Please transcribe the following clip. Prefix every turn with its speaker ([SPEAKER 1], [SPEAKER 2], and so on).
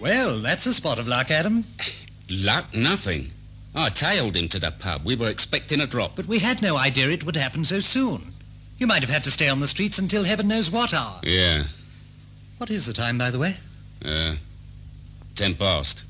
[SPEAKER 1] Well, that's a spot of luck, Adam.
[SPEAKER 2] Luck? Nothing. I tailed him to the pub. We were expecting a drop.
[SPEAKER 1] But we had no idea it would happen so soon. You might have had to stay on the streets until heaven knows what hour.
[SPEAKER 2] Yeah.
[SPEAKER 1] What is the time, by the way?
[SPEAKER 2] 10 past.